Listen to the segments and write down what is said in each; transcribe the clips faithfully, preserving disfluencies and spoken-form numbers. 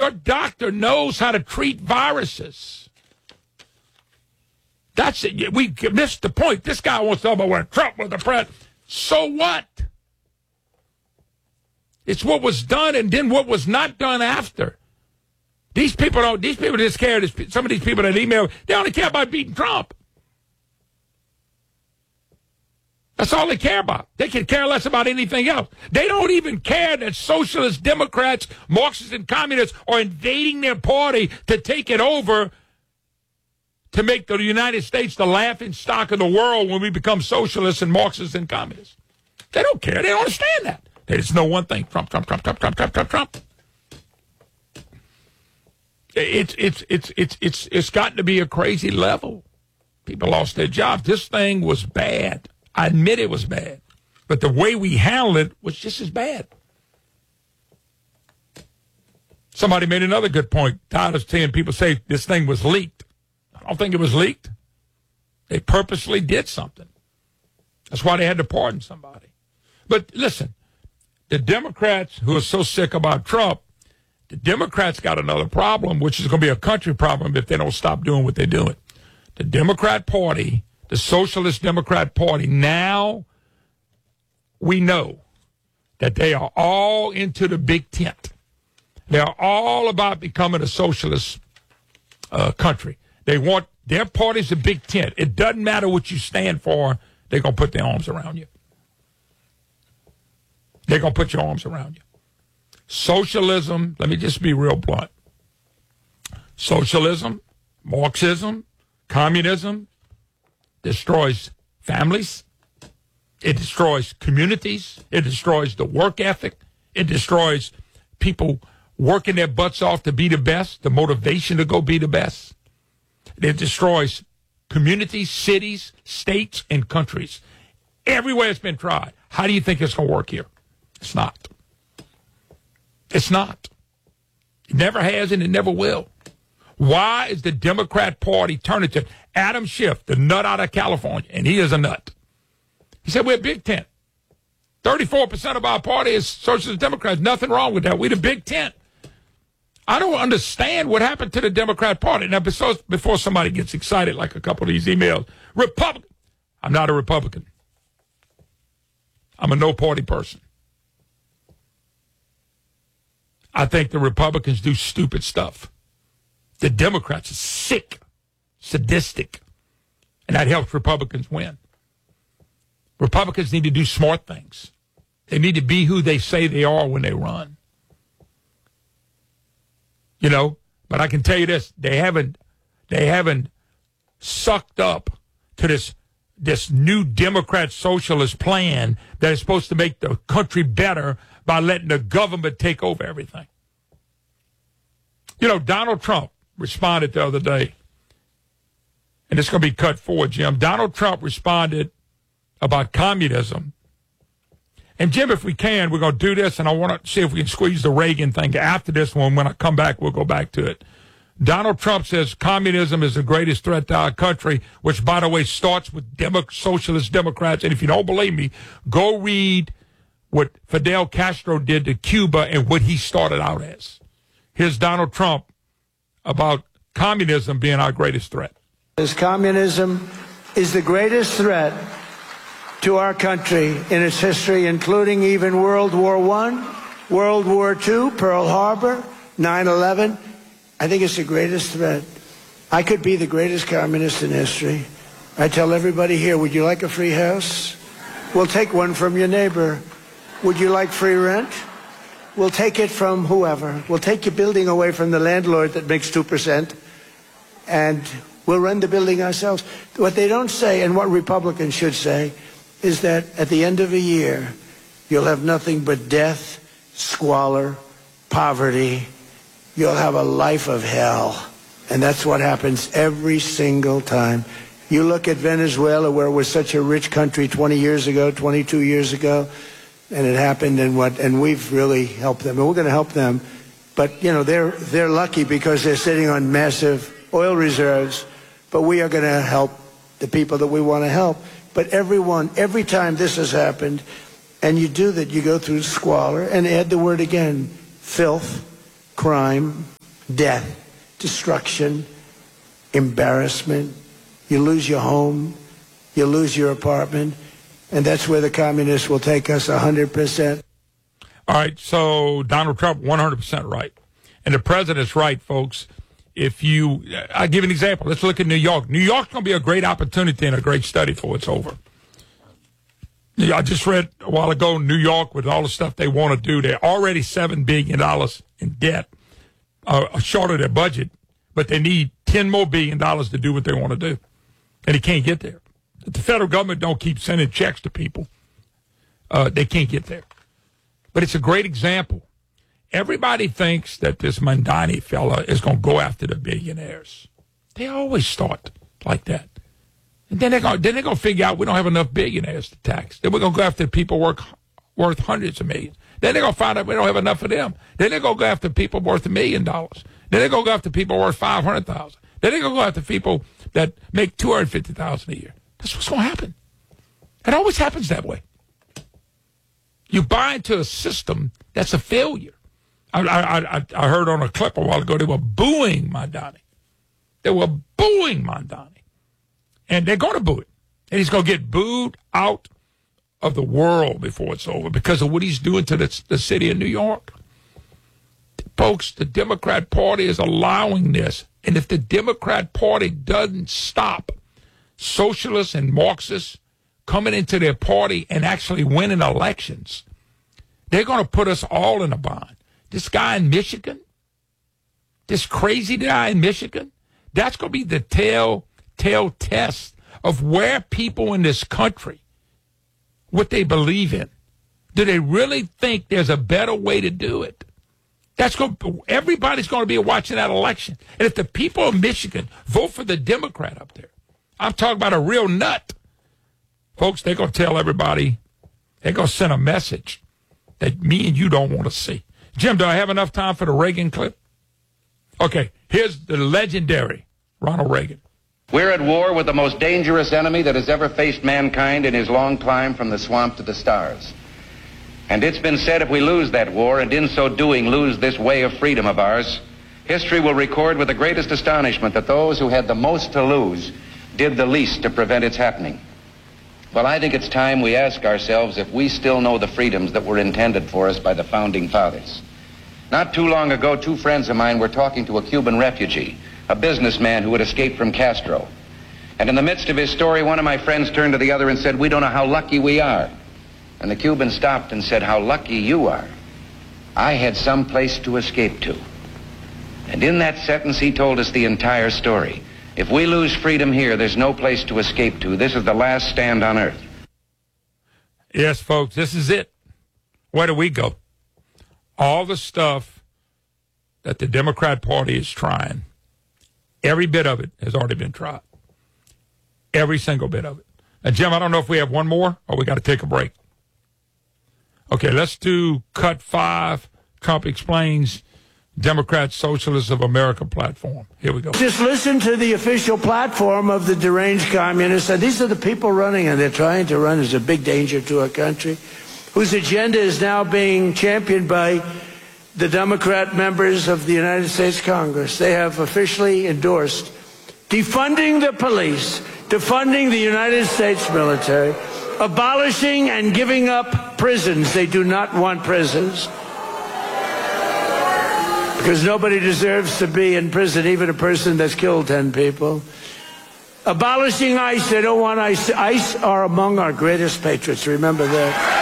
Your doctor knows how to treat viruses. That's it. We missed the point. This guy wants to talk about where Trump was the president. So what? It's what was done and then what was not done after. These people don't, these people just care. Some of these people that email, they only care about beating Trump. That's all they care about. They can care less about anything else. They don't even care that socialist Democrats, Marxists, and communists are invading their party to take it over to make the United States the laughing stock of the world when we become socialists and Marxists and communists. They don't care. They don't understand that. They just know one thing: Trump, Trump, Trump, Trump, Trump, Trump, Trump, Trump. It's it's it's it's it's it's gotten to be a crazy level. People lost their jobs. This thing was bad. I admit it was bad, but the way we handled it was just as bad. Somebody made another good point. Tired of seeing people say this thing was leaked. I don't think it was leaked. They purposely did something. That's why they had to pardon somebody. But listen, the Democrats who are so sick about Trump, the Democrats got another problem, which is going to be a country problem if they don't stop doing what they're doing. The Democrat Party, the Socialist Democrat Party, now we know that they are all into the big tent. They are all about becoming a socialist uh, country. They want their party's a big tent. It doesn't matter what you stand for. They're going to put their arms around you. They're going to put your arms around you. Socialism, let me just be real blunt. Socialism, Marxism, communism destroys families. It destroys communities. It destroys the work ethic. It destroys people working their butts off to be the best, the motivation to go be the best. It destroys communities, cities, states, and countries. Everywhere it's been tried. How do you think it's going to work here? It's not. It's not. It never has and it never will. Why is the Democrat Party turning to Adam Schiff, the nut out of California, and he is a nut. He said, we're a big tent. thirty-four percent of our party is Socialist Democrats. Nothing wrong with that. We're the big tent. I don't understand what happened to the Democrat Party. Now, before somebody gets excited, like a couple of these emails, Republican. I'm not a Republican. I'm a no-party person. I think the Republicans do stupid stuff. The Democrats are sick, sadistic, and that helps Republicans win. Republicans need to do smart things. They need to be who they say they are when they run. You know, but I can tell you this, they haven't they haven't sucked up to this this new Democrat socialist plan that is supposed to make the country better by letting the government take over everything. You know, Donald Trump responded the other day, and it's going to be cut forward, Jim. Donald Trump responded about communism. And, Jim, if we can, we're going to do this, and I want to see if we can squeeze the Reagan thing after this one. When I come back, we'll go back to it. Donald Trump says communism is the greatest threat to our country, which, by the way, starts with Demo- socialist Democrats. And if you don't believe me, go read what Fidel Castro did to Cuba and what he started out as. Here's Donald Trump about communism being our greatest threat. As communism is the greatest threat to our country in its history, including even World War One, World War Two, Pearl Harbor, nine eleven. I think it's the greatest threat. I could be the greatest communist in history. I tell everybody here, would you like a free house? We'll take one from your neighbor. Would you like free rent? We'll take it from whoever. We'll take your building away from the landlord that makes two percent, and we'll run the building ourselves. What they don't say, and what Republicans should say, is that at the end of a year, you'll have nothing but death, squalor, poverty. You'll have a life of hell. And that's what happens every single time. You look at Venezuela, where it was such a rich country twenty years ago, twenty-two years ago, and it happened, and what, and we've really helped them, and we're going to help them. But, you know, they're, they're lucky because they're sitting on massive oil reserves, but we are going to help the people that we want to help. But everyone, every time this has happened, and you do that, you go through squalor, and add the word again, filth, crime, death, destruction, embarrassment. You lose your home, you lose your apartment, and that's where the communists will take us one hundred percent. All right, so Donald Trump, one hundred percent right. And the president's right, folks. If you, I'll give you an example. Let's look at New York. New York's going to be a great opportunity and a great study for it's over. I just read a while ago, New York, with all the stuff they want to do, they're already seven billion dollars in debt, uh, short of their budget, but they need ten more billion dollars to do what they want to do. And they can't get there. If the federal government don't keep sending checks to people, uh, they can't get there. But it's a great example. Everybody thinks that this Mamdani fella is going to go after the billionaires. They always start like that. And then they're going then they're going to figure out we don't have enough billionaires to tax. Then we're going to go after people work, worth hundreds of millions. Then they're going to find out we don't have enough of them. Then they're going to go after people worth a million dollars. Then they're going to go after people worth five hundred thousand dollars. Then they're going to go after people that make two hundred fifty thousand dollars a year. That's what's going to happen. It always happens that way. You buy into a system that's a failure. I, I, I heard on a clip a while ago they were booing Mamdani. They were booing Mamdani. And they're going to boo it. And he's going to get booed out of the world before it's over because of what he's doing to the, the city of New York. Folks, the Democrat Party is allowing this. And if the Democrat Party doesn't stop socialists and Marxists coming into their party and actually winning elections, they're going to put us all in a bind. This guy in Michigan, this crazy guy in Michigan, that's going to be the tell, tell test of where people in this country, what they believe in. Do they really think there's a better way to do it? That's going. Everybody's going to be watching that election. And if the people of Michigan vote for the Democrat up there, I'm talking about a real nut, folks, they're going to tell everybody, they're going to send a message that me and you don't want to see. Jim, do I have enough time for the Reagan clip? Okay, here's the legendary Ronald Reagan. We're at war with the most dangerous enemy that has ever faced mankind in his long climb from the swamp to the stars. And it's been said if we lose that war, and in so doing lose this way of freedom of ours, history will record with the greatest astonishment that those who had the most to lose did the least to prevent its happening. Well, I think it's time we ask ourselves if we still know the freedoms that were intended for us by the Founding Fathers. Not too long ago, two friends of mine were talking to a Cuban refugee, a businessman who had escaped from Castro. And in the midst of his story, one of my friends turned to the other and said, "We don't know how lucky we are." And the Cuban stopped and said, "How lucky you are. I had some place to escape to." And in that sentence, he told us the entire story. If we lose freedom here, there's no place to escape to. This is the last stand on earth. Yes, folks, this is it. Where do we go? All the stuff that the Democrat Party is trying, every bit of it has already been tried. Every single bit of it. And, Jim, I don't know if we have one more or we got to take a break. Okay, let's do cut five. Trump explains Democrat Socialists of America platform. Here we go. Just listen to the official platform of the deranged communists. And these are the people running, and they're trying to run as a big danger to our country, whose agenda is now being championed by the Democrat members of the United States Congress. They have officially endorsed defunding the police, defunding the United States military, abolishing and giving up prisons. They do not want prisons, because nobody deserves to be in prison, even a person that's killed ten people. Abolishing ICE. They don't want ICE. ICE are among our greatest patriots. Remember that.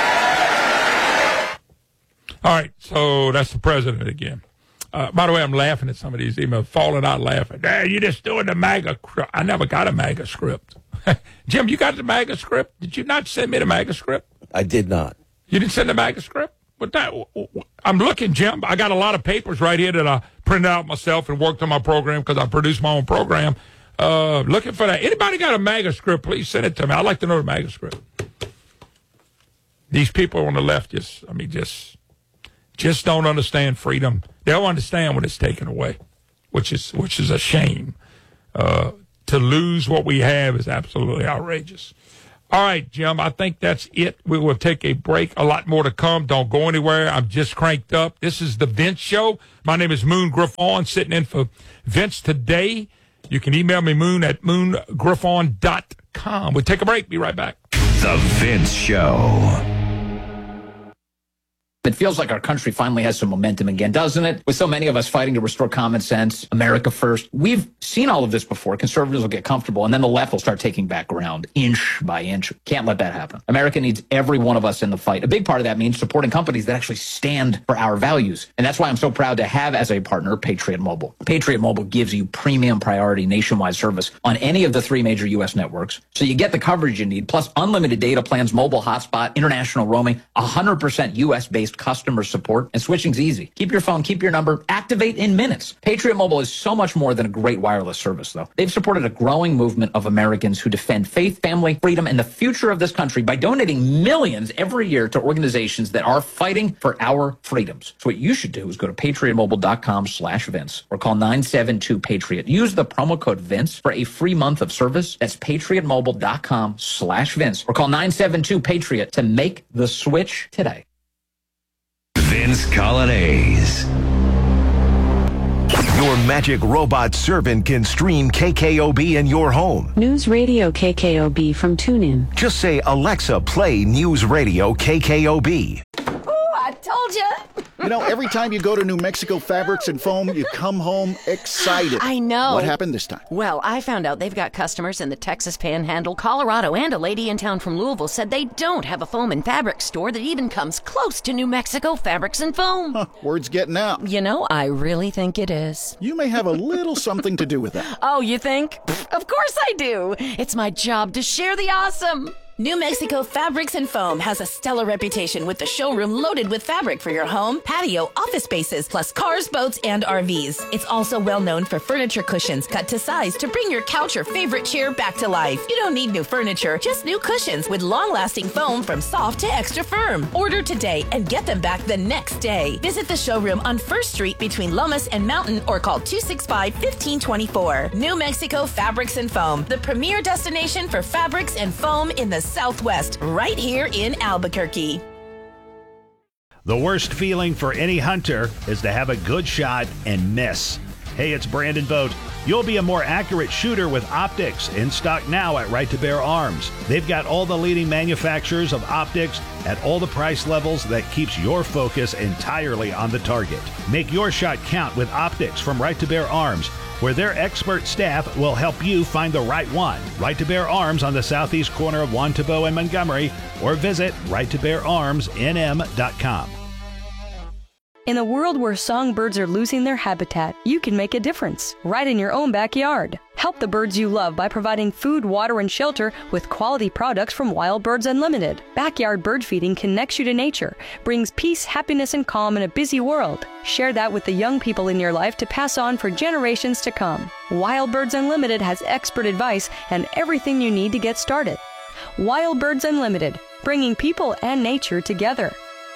All right, so that's the president again. Uh, by the way, I'm laughing at some of these emails, falling out laughing. Hey, you just doing the MAGA script. I never got a MAGA script. Jim, you got the MAGA script? Did you not send me the MAGA script? I did not. You didn't send the MAGA script? But that, I'm looking, Jim. I got a lot of papers right here that I printed out myself and worked on my program because I produced my own program. Uh, looking for that. Anybody got a MAGA script? Please send it to me. I'd like to know the MAGA script. These people on the left just, I mean, just, just don't understand freedom. They don't understand when it's taken away, which is, which is a shame. Uh, to lose what we have is absolutely outrageous. All right, Jim, I think that's it. We will take a break. A lot more to come. Don't go anywhere. I'm just cranked up. This is the Vince Show. My name is Moon Griffon, sitting in for Vince today. You can email me, moon at moon griffon dot com. We'll take a break. Be right back. The Vince Show. It feels like our country finally has some momentum again, doesn't it? With so many of us fighting to restore common sense, America first. We've seen all of this before. Conservatives will get comfortable, and then the left will start taking back ground, inch by inch. Can't let that happen. America needs every one of us in the fight. A big part of that means supporting companies that actually stand for our values. And that's why I'm so proud to have as a partner Patriot Mobile. Patriot Mobile gives you premium priority nationwide service on any of the three major U S networks. So you get the coverage you need, plus unlimited data plans, mobile hotspot, international roaming, one hundred percent U S-based customer support, and switching's easy. Keep your phone, keep your number, activate in minutes. Patriot Mobile is so much more than a great wireless service, though. They've supported a growing movement of Americans who defend faith, family, freedom, and the future of this country by donating millions every year to organizations that are fighting for our freedoms. So what you should do is go to patriot mobile dot com slash Vince or call nine seven two Patriot. Use the promo code Vince for a free month of service. That's patriot mobile dot com slash Vince or call nine seven two Patriot to make the switch today. Vince Colonnese. Your magic robot servant can stream K K O B in your home. News Radio K K O B from TuneIn. Just say, Alexa, play News Radio K K O B. I told you. You know, every time you go to New Mexico Fabrics and Foam, you come home excited. I know. What happened this time? Well, I found out they've got customers in the Texas Panhandle, Colorado, and a lady in town from Louisville said they don't have a foam and fabric store that even comes close to New Mexico Fabrics and Foam. Huh, word's getting out. You know, I really think it is. You may have a little something to do with that. Oh, you think? Of course I do. It's my job to share the awesome. New Mexico Fabrics and Foam has a stellar reputation with the showroom loaded with fabric for your home, patio, office spaces, plus cars, boats, and R Vs. It's also well known for furniture cushions cut to size to bring your couch or favorite chair back to life. You don't need new furniture, just new cushions with long-lasting foam from soft to extra firm. Order today and get them back the next day. Visit the showroom on First Street between Lomas and Mountain or call two six five, one five two four. New Mexico Fabrics and Foam, the premier destination for fabrics and foam in the Southwest, right here in Albuquerque. The worst feeling for any hunter is to have a good shot and miss. Hey, it's Brandon Vogt. You'll be a more accurate shooter with optics, in stock now at Right to Bear Arms. They've got all the leading manufacturers of optics at all the price levels that keeps your focus entirely on the target. Make your shot count with optics from Right to Bear Arms, where their expert staff will help you find the right one. Right to Bear Arms on the southeast corner of Juan Tabo and Montgomery, or visit right to bear arms n m dot com. In a world where songbirds are losing their habitat, you can make a difference right in your own backyard. Help the birds you love by providing food, water, and shelter with quality products from Wild Birds Unlimited. Backyard bird feeding connects you to nature, brings peace, happiness, and calm in a busy world. Share that with the young people in your life to pass on for generations to come. Wild Birds Unlimited has expert advice and everything you need to get started. Wild Birds Unlimited, bringing people and nature together.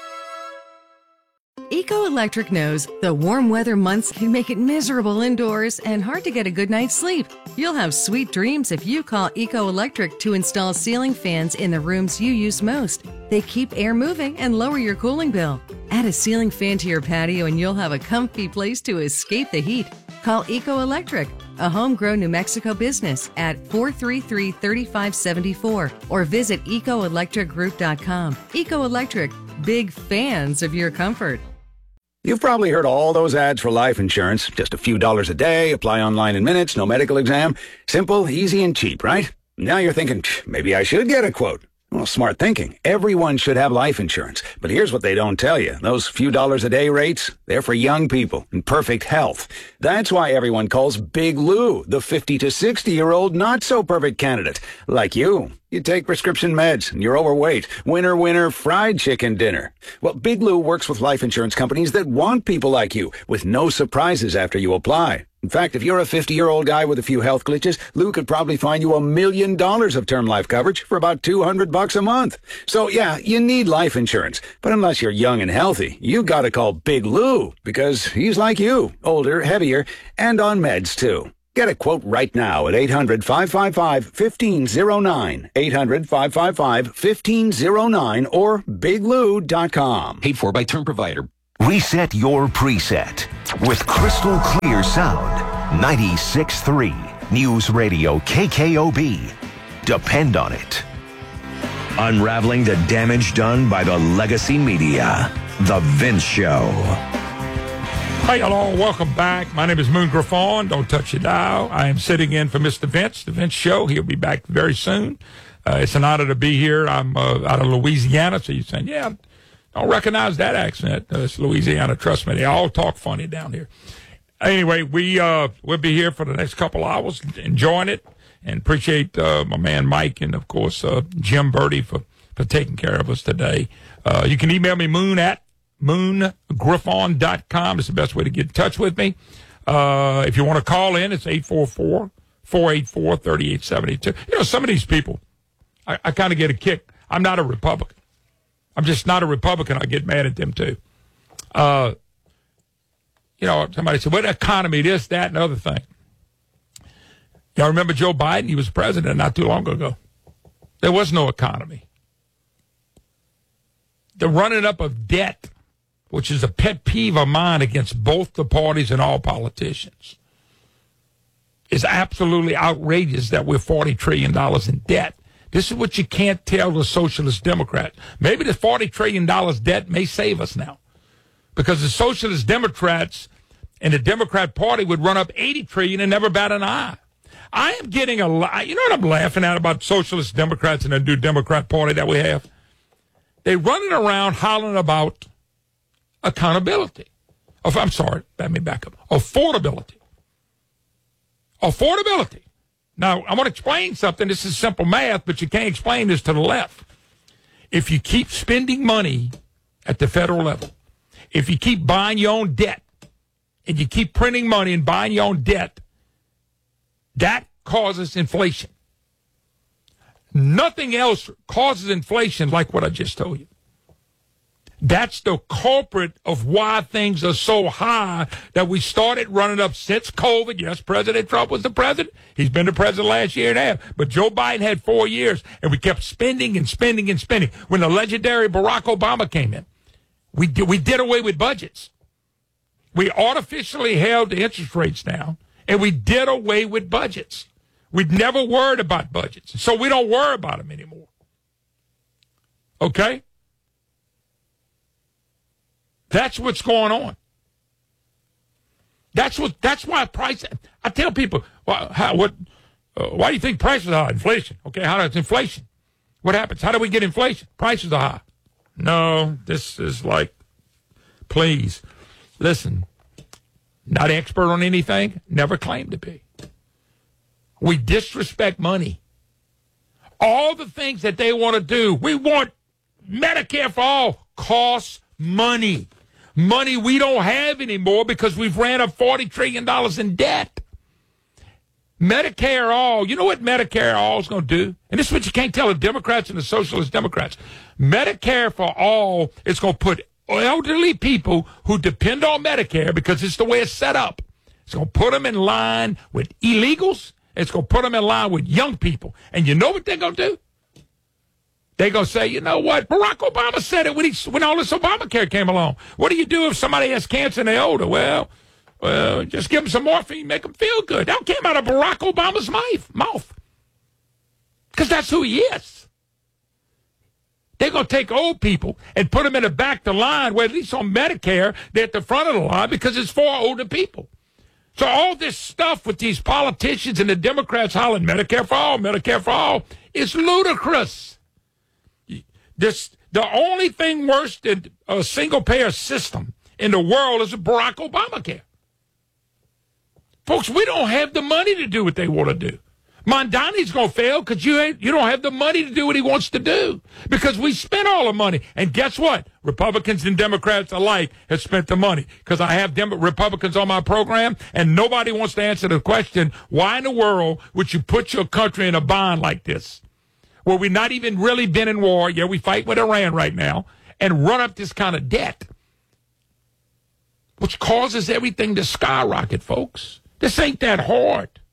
Eco Electric knows the warm weather months can make it miserable indoors and hard to get a good night's sleep. You'll have sweet dreams if you call Eco Electric to install ceiling fans in the rooms you use most. They keep air moving and lower your cooling bill. Add a ceiling fan to your patio and you'll have a comfy place to escape the heat. Call Eco Electric, a homegrown New Mexico business, at four three three, three five seven four or visit eco electric group dot com. Eco Electric, big fans of your comfort. You've probably heard all those ads for life insurance. Just a few dollars a day, apply online in minutes, no medical exam. Simple, easy, and cheap, right? Now you're thinking, maybe I should get a quote. Well, smart thinking. Everyone should have life insurance. But here's what they don't tell you. Those few dollars a day rates, they're for young people in perfect health. That's why everyone calls Big Lou the fifty to sixty-year-old not-so-perfect candidate. Like you. You take prescription meds, and you're overweight. Winner, winner, fried chicken dinner. Well, Big Lou works with life insurance companies that want people like you, with no surprises after you apply. In fact, if you're a fifty-year-old guy with a few health glitches, Lou could probably find you a million dollars of term life coverage for about two hundred bucks a month. So, yeah, you need life insurance. But unless you're young and healthy, you gotta call Big Lou, because he's like you, older, heavier, and on meds, too. Get a quote right now at eight hundred, five five five, one five zero nine, eight hundred, five five five, one five zero nine, or big lou dot com. Paid for by term provider. Reset your preset with crystal clear sound. ninety-six point three News Radio K K O B. Depend on it. Unraveling the damage done by the legacy media. The Vince Show. Hey, hello, welcome back. My name is Moon Griffon. Don't touch your dial. I am sitting in for Mister Vince, the Vince Show. He'll be back very soon. Uh, it's an honor to be here. I'm uh, out of Louisiana, so you're saying, yeah, I don't recognize that accent. Uh, it's Louisiana, trust me. They all talk funny down here. Anyway, we, uh, we'll be here for the next couple hours, enjoying it, and appreciate uh, my man Mike and, of course, uh, Jim Birdie for, for taking care of us today. Uh, you can email me, moon at moon griffon dot com. It's the best way to get in touch with me. Uh, if you want to call in, it's eight four four, four eight four, three eight seven two. You know, some of these people, I, I kind of get a kick. I'm not a Republican. I'm just not a Republican. I get mad at them, too. Uh, you know, somebody said, what economy, this, that, and other thing. Y'all remember Joe Biden? He was president not too long ago. There was no economy. The running up of debt, which is a pet peeve of mine against both the parties and all politicians, is absolutely outrageous that we're forty trillion dollars in debt. This is what you can't tell the Socialist Democrats. Maybe the forty trillion dollars debt may save us now, because the Socialist Democrats and the Democrat Party would run up eighty trillion dollars and never bat an eye. I am getting a lot. You know what I'm laughing at about Socialist Democrats and the new Democrat Party that we have? They're running around hollering about accountability. Oh, I'm sorry, let me back up. Affordability. Affordability. Now, I want to explain something. This is simple math, but you can't explain this to the left. If you keep spending money at the federal level, if you keep buying your own debt, and you keep printing money and buying your own debt, that causes inflation. Nothing else causes inflation like what I just told you. That's the culprit of why things are so high that we started running up since COVID. Yes, President Trump was the president. He's been the president last year and a half. But Joe Biden had four years, and we kept spending and spending and spending. When the legendary Barack Obama came in, we did, we did away with budgets. We artificially held the interest rates down, and we did away with budgets. We'd never worried about budgets, so we don't worry about them anymore. Okay? That's what's going on. That's what. That's why price. I tell people, well, how, what? Uh, why do you think prices are high? Inflation. Okay, how does inflation? What happens? How do we get inflation? Prices are high. No, this is like, please, listen. Not expert on anything. Never claimed to be. We disrespect money. All the things that they want to do. We want Medicare for all. Costs money. Money we don't have anymore because we've ran up forty trillion dollars in debt. Medicare all. You know what Medicare all is going to do? And this is what you can't tell the Democrats and the Socialist Democrats. Medicare for all is going to put elderly people who depend on Medicare, because it's the way it's set up. It's going to put them in line with illegals. It's going to put them in line with young people. And you know what they're going to do? They're going to say, you know what? Barack Obama said it when, he, when all this Obamacare came along. What do you do if somebody has cancer and they're older? Well, well, just give them some morphine, make them feel good. That came out of Barack Obama's mouth. Because that's who he is. They're going to take old people and put them in the back of the line, where at least on Medicare, they're at the front of the line, because it's for older people. So all this stuff with these politicians and the Democrats hollering Medicare for all, Medicare for all, is ludicrous. This, the only thing worse than a single-payer system in the world is a Barack Obamacare. Folks, we don't have the money to do what they want to do. Mondani's going to fail because you ain't, you don't have the money to do what he wants to do, because we spent all the money. And guess what? Republicans and Democrats alike have spent the money, because I have Dem- Republicans on my program, and nobody wants to answer the question, why in the world would you put your country in a bind like this, where we've not even really been in war? Yeah, we fight with Iran right now, and run up this kind of debt, which causes everything to skyrocket, folks. This ain't that hard.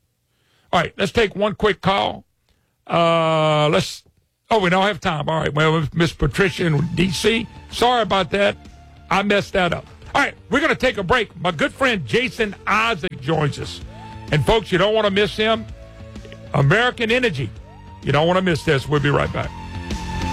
All right, let's take one quick call. Uh, let's. Oh, we don't have time. All right. Well, Miss Patricia in D C, sorry about that. I messed that up. All right, we're going to take a break. My good friend Jason Isaac joins us. And, folks, you don't want to miss him. American Energy. You don't want to miss this. We'll be right back.